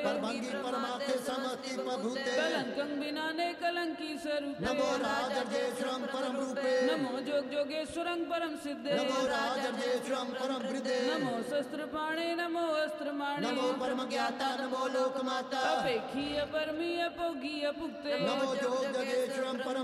परमंगी परमार्थे समस्ति प्रभुते कलंकं विनाने कलंकी स्वरूपे नमो राजर्जेश्वरं परम रूपे नमो जोग जोगेश्वरं परम सिद्धे नमो राजर्जेश्वरं परम वृद्धे नमो शस्त्रपाणे नमो अस्त्रमाणे नमो परम ज्ञाता नमो लोकमाता अपेक्षी अपरमी अपोगी अपुक्ते नमो जोग जोगेश्वरं परम